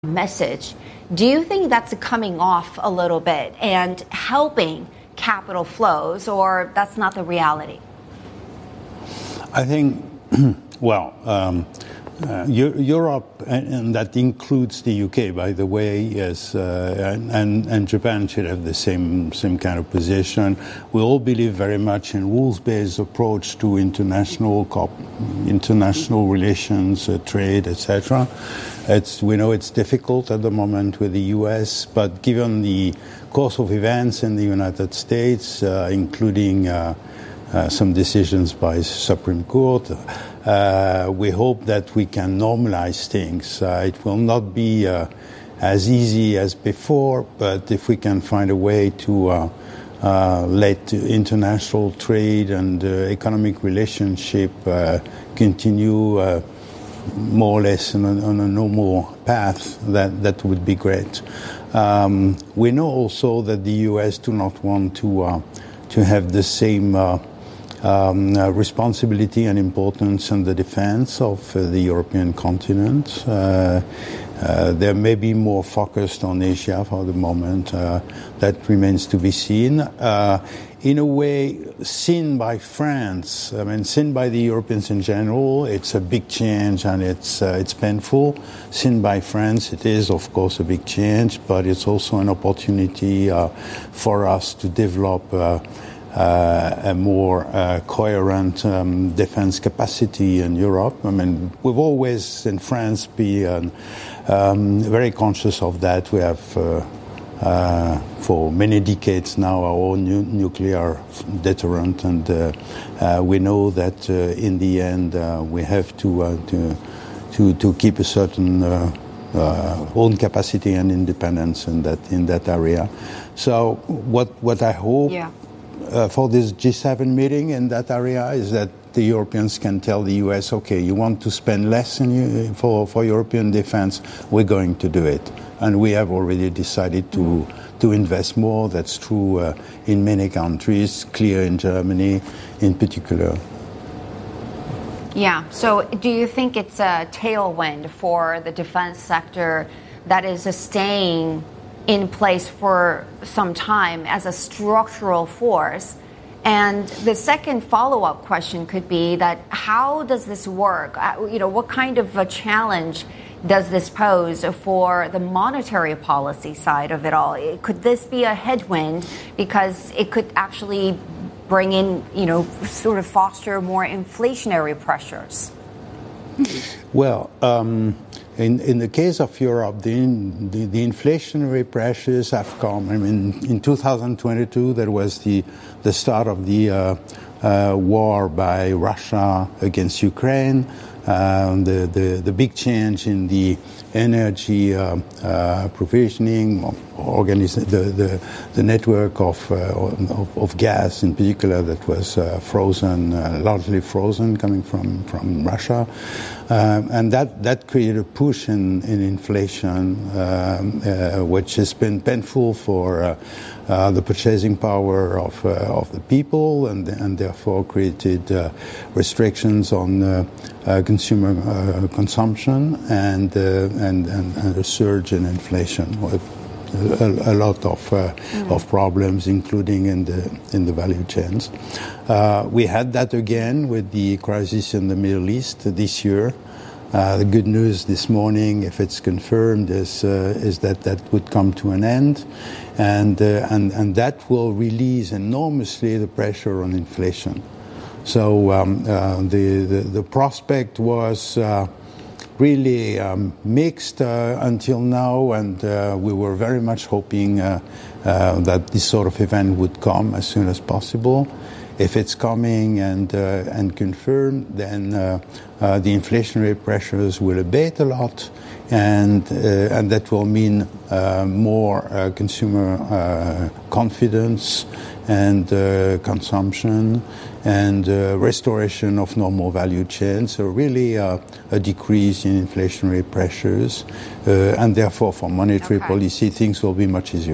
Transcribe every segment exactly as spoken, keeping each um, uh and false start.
message. Do you think that's coming off a little bit and helping capital flows, or that's not the reality? I think, well, um, uh, Europe, and, and that includes the U K, by the way, yes, uh, and, and, and Japan should have the same same kind of position. We all believe very much in rules-based approach to international cop, international relations, uh, trade, et cetera. It's, we know it's difficult at the moment with the U S, but given the course of events in the United States, uh, including uh, uh, some decisions by Supreme Court, uh, we hope that we can normalize things. Uh, it will not be uh, as easy as before, but if we can find a way to uh, uh, let international trade and uh, economic relationship uh, continue uh, more or less on a, on a normal path, that, that would be great. Um, we know also that the U S do not want to uh, to have the same uh, um, uh, responsibility and importance in the defense of uh, the European continent. Uh, uh, they may be more focused on Asia for the moment. Uh, that remains to be seen. Uh, in a way, seen by France, I mean, seen by the Europeans in general, it's a big change and it's uh, it's painful. Seen by France, it is, of course, a big change, but it's also an opportunity uh, for us to develop uh, uh, a more uh, coherent um, defense capacity in Europe. I mean, we've always, in France, been um, very conscious of that. We have uh, Uh, for many decades now, our own nu- nuclear deterrent, and uh, uh, we know that uh, in the end uh, we have to, uh, to to to keep a certain uh, uh, own capacity and independence in that in that area. So what what I hope yeah. uh, for this G seven meeting in that area is that the Europeans can tell the U S, okay, you want to spend less in, for for European defense, we're going to do it. And we have already decided to to invest more. That's true uh, in many countries, clear in Germany in particular. Yeah. So do you think it's a tailwind for the defense sector that is staying in place for some time as a structural force? And the second follow-up question could be that how does this work? Uh, you know, what kind of a challenge does this pose for the monetary policy side of it all? Could this be a headwind because it could actually bring in, you know, sort of foster more inflationary pressures? Well, um, in, in the case of Europe, the, the, the inflationary pressures have come. I mean, in two thousand twenty-two, there was the, the start of the uh, uh, war by Russia against Ukraine. Um, the, the, the big change in the energy uh, uh, provisioning, organiz- the, the, the network of, uh, of, of gas in particular that was uh, frozen, uh, largely frozen coming from, from Russia. Um, and that, that created a push in, in inflation, um, uh, which has been painful for uh, Uh, the purchasing power of uh, of the people, and and therefore created uh, restrictions on uh, uh, consumer uh, consumption and, uh, and and and a surge in inflation. A, a lot of uh, mm. of problems, including in the in the value chains. Uh, we had that again with the crisis in the Middle East this year. Uh, the good news this morning, if it's confirmed, is uh, is that that would come to an end, and uh, and and that will release enormously the pressure on inflation. So um, uh, the, the the prospect was uh, really um, mixed uh, until now, and uh, we were very much hoping uh, uh, that this sort of event would come as soon as possible. If it's coming and uh, and confirmed, then uh, uh, the inflationary pressures will abate a lot, and uh, and that will mean uh, more uh, consumer uh, confidence and uh, consumption and uh, restoration of normal value chains. So really uh, a decrease in inflationary pressures, uh, and therefore for monetary okay. policy, things will be much easier.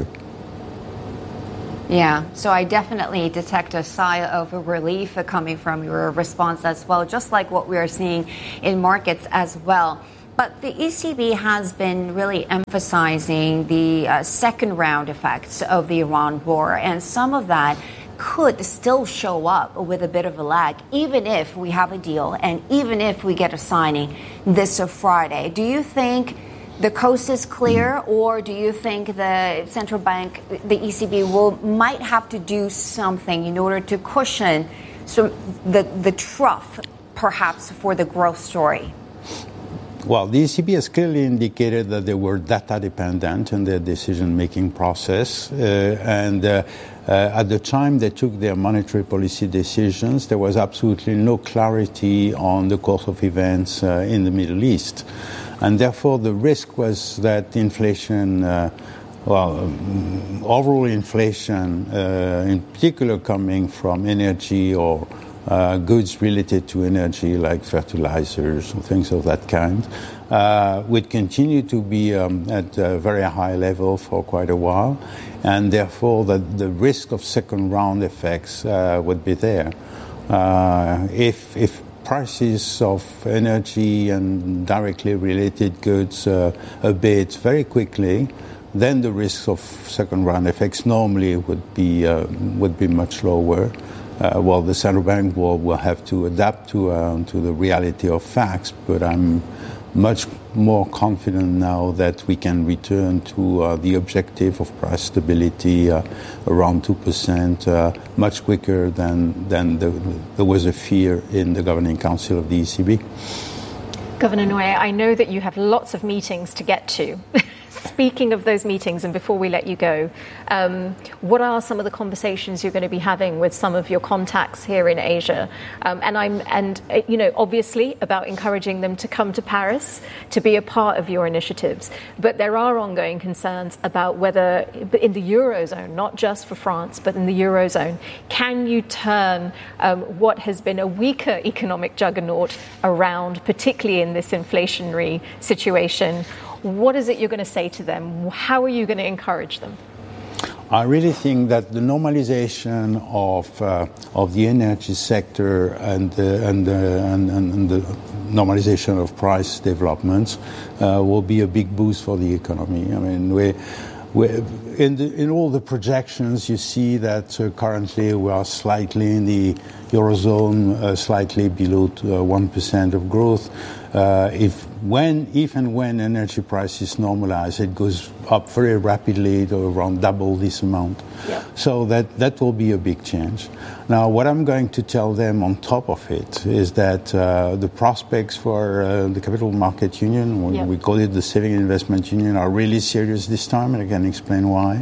Yeah, so I definitely detect a sigh of relief coming from your response as well, just like what we are seeing in markets as well. But the E C B has been really emphasizing the uh, second round effects of the Iran war, and some of that could still show up with a bit of a lag, even if we have a deal and even if we get a signing this Friday. Do you think the coast is clear, or do you think the central bank, the E C B, will might have to do something in order to cushion some, the, the trough, perhaps, for the growth story? Well, the E C B has clearly indicated that they were data dependent in their decision-making process. Uh, and uh, uh, at the time they took their monetary policy decisions, there was absolutely no clarity on the course of events uh, in the Middle East. And therefore, the risk was that inflation, uh, well, um, overall inflation, uh, in particular coming from energy or Uh, goods related to energy like fertilizers and things of that kind uh, would continue to be um, at a very high level for quite a while, and therefore the, the risk of second round effects uh, would be there. Uh, if, if prices of energy and directly related goods uh, abate very quickly, then the risks of second round effects normally would be uh, would be much lower. Uh, well, the central bank will, will have to adapt to uh, to the reality of facts, but I'm much more confident now that we can return to uh, the objective of price stability uh, around two percent uh, much quicker than, than the, there was a fear in the Governing Council of the E C B. Governor Nwoye, I know that you have lots of meetings to get to. Speaking of those meetings, and before we let you go, um, what are some of the conversations you're going to be having with some of your contacts here in Asia? Um, and I'm, and uh, you know, obviously about encouraging them to come to Paris to be a part of your initiatives. But there are ongoing concerns about whether in the Eurozone, not just for France, but in the Eurozone, can you turn um, what has been a weaker economic juggernaut around, particularly in this inflationary situation? What is it you're going to say to them? How are you going to encourage them? I really think that the normalization of uh, of the energy sector and uh, and, uh, and and the normalization of price developments uh, will be a big boost for the economy. I mean, we. In, the, in all the projections, you see that uh, currently we are slightly in the Eurozone, uh, slightly below uh, one percent of growth. Uh, if, when, if and when energy prices normalize, it goes up very rapidly to around double this amount. Yep. So that, that will be a big change. Now, what I'm going to tell them on top of it is that uh, the prospects for uh, the Capital Market Union, when yep. we call it the Saving Investment Union, are really serious this time, and I can explain why.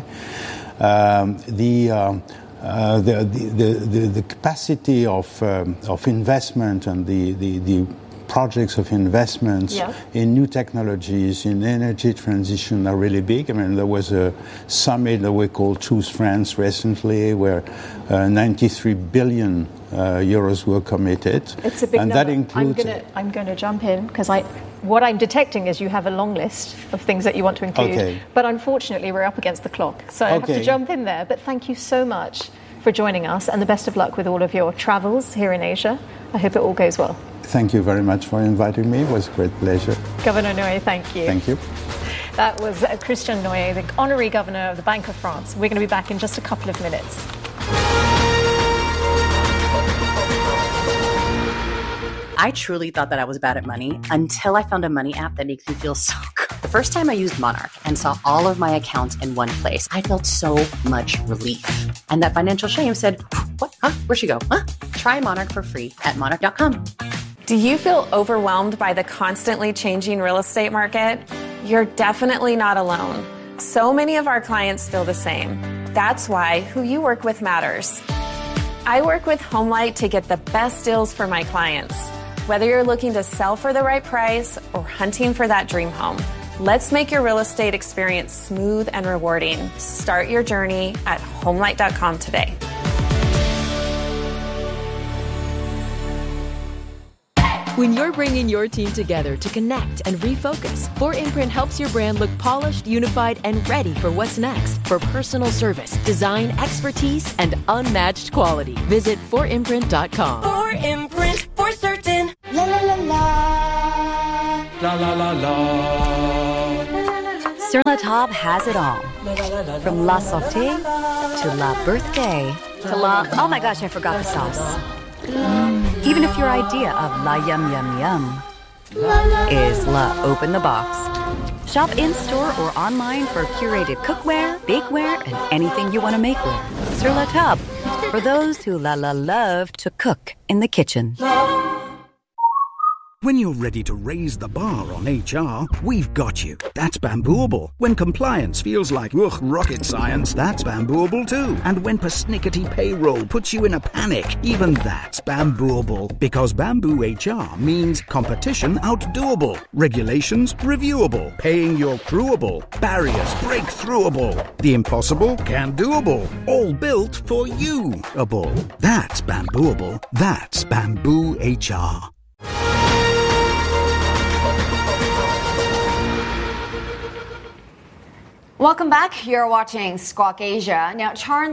Um, the, um, uh, the, the, the, the capacity of, um, of investment and the, the, the projects of investments yeah. in new technologies, in energy transition are really big. I mean, there was a summit that we called Choose France recently where uh, ninety-three billion uh, euros were committed. It's a big and number. That includes I'm gonna, I'm going to jump in because I, what I'm detecting is you have a long list of things that you want to include. Okay. But unfortunately, we're up against the clock. So I okay. have to jump in there. But thank you so much for joining us, and the best of luck with all of your travels here in Asia. I hope it all goes well. Thank you very much for inviting me. It was a great pleasure. Governor Nwoye, thank you. Thank you. That was Christian Nwoye, the Honorary Governor of the Bank of France. We're going to be back in just a couple of minutes. I truly thought that I was bad at money until I found a money app that makes me feel so good. The first time I used Monarch and saw all of my accounts in one place, I felt so much relief. And that financial shame said, what? Huh? Where'd she go? Huh? Try Monarch for free at monarch dot com. Do you feel overwhelmed by the constantly changing real estate market? You're definitely not alone. So many of our clients feel the same. That's why who you work with matters. I work with HomeLight to get the best deals for my clients. Whether you're looking to sell for the right price or hunting for that dream home, let's make your real estate experience smooth and rewarding. Start your journey at homelight dot com today. When you're bringing your team together to connect and refocus, four imprint helps your brand look polished, unified, and ready for what's next. For personal service, design, expertise, and unmatched quality, visit four imprint dot com. four imprint for certain. La la la la. La la la la. Sur La Table has it all. From La Sauté to La Birthday to La... Oh my gosh, I forgot the sauce. Mm, even if your idea of La Yum Yum Yum is La Open the Box. Shop in-store or online for curated cookware, bakeware, and anything you want to make with. Sur La Table, for those who la la love to cook in the kitchen. When you're ready to raise the bar on H R, we've got you. That's Bambooable. When compliance feels like, ugh, rocket science, that's Bambooable too. And when persnickety payroll puts you in a panic, even that's Bambooable. Because Bamboo H R means competition outdoable, regulations reviewable, paying your crewable, barriers breakthroughable, the impossible can doable, all built for you-able. That's Bambooable. That's Bamboo H R. Welcome back. You're watching Squawk Asia. Now,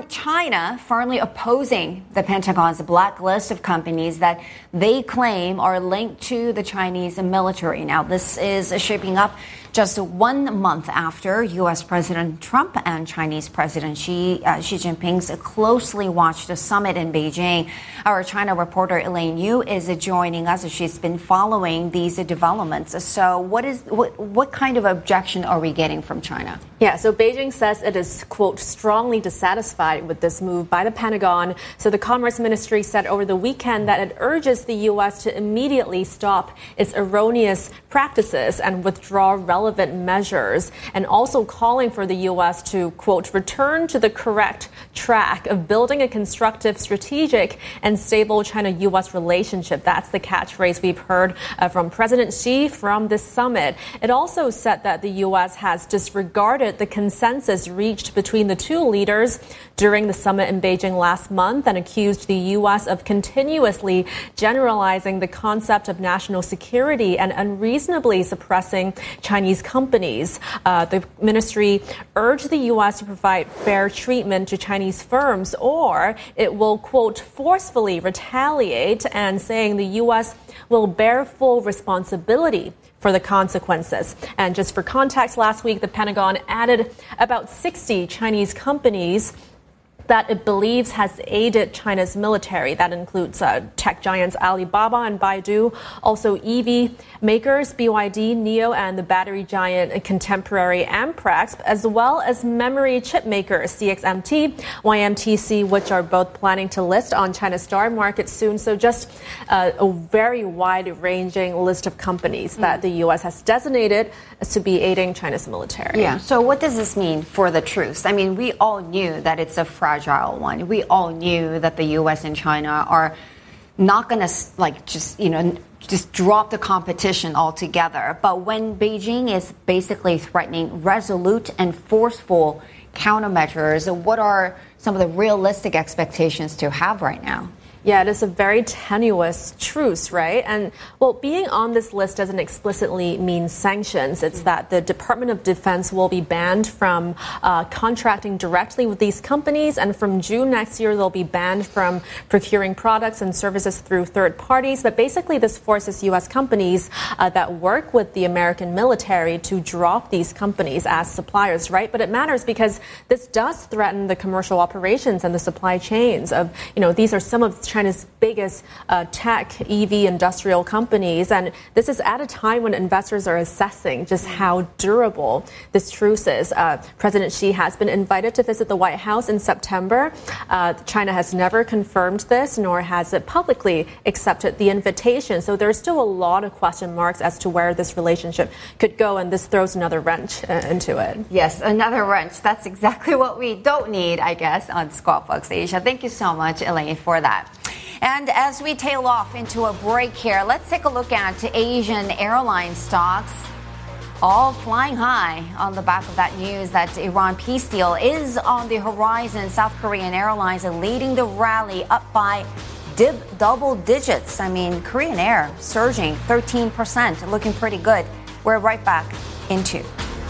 China firmly opposing the Pentagon's blacklist of companies that they claim are linked to the Chinese military. Now, this is shaping up just one month after U S. President Trump and Chinese President Xi, uh, Xi Jinping's closely watched summit in Beijing. Our China reporter Elaine Yu is joining us. She's been following these developments. So what is what, what kind of objection are we getting from China? Yeah, so Beijing says it is, quote, strongly dissatisfied with this move by the Pentagon. So the Commerce Ministry said over the weekend that it urges the U S to immediately stop its erroneous practices and withdraw relevant measures, and also calling for the U S to, quote, return to the correct track of building a constructive, strategic, and stable China-U S relationship. That's the catchphrase we've heard uh, from President Xi from this summit. It also said that the U S has disregarded the consensus reached between the two leaders during the summit in Beijing last month and accused the U S of continuously generalizing the concept of national security and unreasonably suppressing Chinese companies. Uh, the ministry urged the U S to provide fair treatment to Chinese firms, or it will, quote, forcefully retaliate, and saying the U S will bear full responsibility for the consequences. And just for context, last week, the Pentagon added about sixty Chinese companies that it believes has aided China's military. That includes uh, tech giants Alibaba and Baidu, also E V makers B Y D, NIO, and the battery giant contemporary Amprex, as well as memory chip makers C X M T, Y M T C, which are both planning to list on China's stock market soon. So just uh, a very wide-ranging list of companies mm. that the U S has designated to be aiding China's military. Yeah. So what does this mean for the truce? I mean, we all knew that it's a fragile one. We all knew that the U S and China are not going to, like, just, you know, just drop the competition altogether. But when Beijing is basically threatening resolute and forceful countermeasures, what are some of the realistic expectations to have right now? Yeah, it is a very tenuous truce, right? And, well, being on this list doesn't explicitly mean sanctions. It's that the Department of Defense will be banned from uh, contracting directly with these companies. And from June next year, they'll be banned from procuring products and services through third parties. But basically, this forces U S companies uh, that work with the American military to drop these companies as suppliers, right? But it matters because this does threaten the commercial operations and the supply chains of, you know, these are some of China's biggest uh, tech E V industrial companies. And this is at a time when investors are assessing just how durable this truce is. Uh, President Xi has been invited to visit the White House in September. Uh, China has never confirmed this, nor has it publicly accepted the invitation. So there's still a lot of question marks as to where this relationship could go. And this throws another wrench uh, into it. Yes, another wrench. That's exactly what we don't need, I guess, on Squawk Box Asia. Thank you so much, Elaine, for that. And as we tail off into a break here, let's take a look at Asian airline stocks, all flying high on the back of that news that Iran peace deal is on the horizon. South Korean Airlines are leading the rally, up by dib double digits. I mean, Korean Air surging thirteen percent, looking pretty good. We're right back into.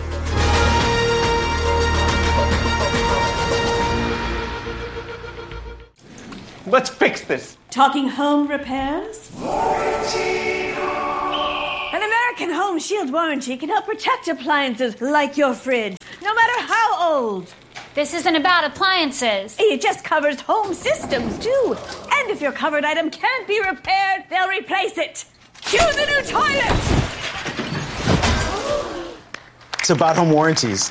Let's fix this. Talking home repairs? An American American Home Shield warranty can help protect appliances like your fridge, no matter how old. This isn't about appliances. It just covers home systems, too. And if your covered item can't be repaired, they'll replace it. Cue the new toilet! It's about home warranties.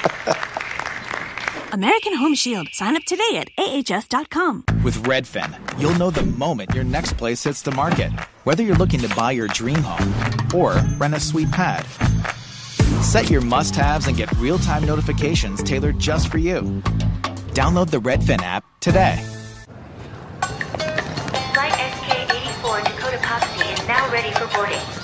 American Home Shield. Sign up today at A H S dot com. With Redfin, you'll know the moment your next place hits the market. Whether you're looking to buy your dream home or rent a sweet pad. Set your must-haves and get real-time notifications tailored just for you. Download the Redfin app today. Flight S K eighty-four Dakota Popsy is now ready for boarding.